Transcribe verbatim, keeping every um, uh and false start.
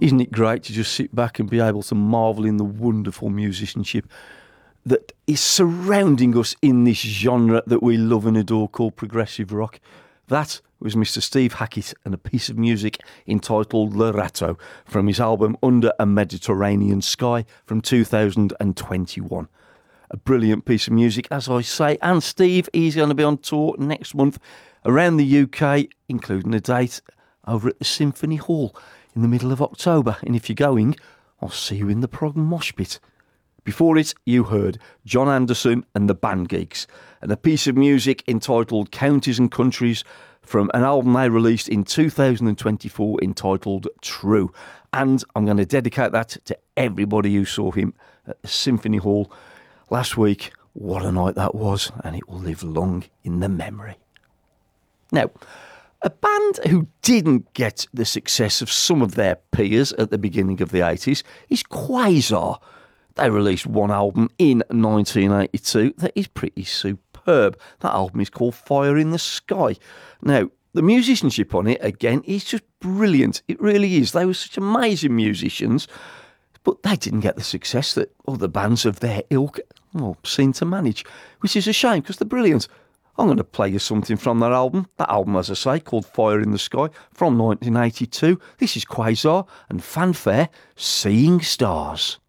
Isn't it great to just sit back and be able to marvel in the wonderful musicianship that is surrounding us in this genre that we love and adore called progressive rock? That was Mister Steve Hackett and a piece of music entitled Lerato from his album Under a Mediterranean Sky from two thousand twenty-one. A brilliant piece of music, as I say, and Steve is going to be on tour next month around the U K, including a date over at the Symphony Hall in the middle of October. And if you're going, I'll see you in the prog mosh pit. Before it, you heard John Anderson and the Band Geeks, and a piece of music entitled Counties and Countries from an album they released in two thousand twenty-four entitled True. And I'm going to dedicate that to everybody who saw him at the Symphony Hall last week. What a night that was, and it will live long in the memory. Now, a band who didn't get the success of some of their peers at the beginning of the eighties is Quasar. They released one album in nineteen eighty-two that is pretty superb. That album is called Fire in the Sky. Now, the musicianship on it, again, is just brilliant. It really is. They were such amazing musicians, but they didn't get the success that other bands of their ilk well, seem to manage, which is a shame because they're brilliant. I'm going to play you something from that album. That album, as I say, called Fire in the Sky from nineteen eighty-two. This is Quasar and Fanfare, Seeing Stars.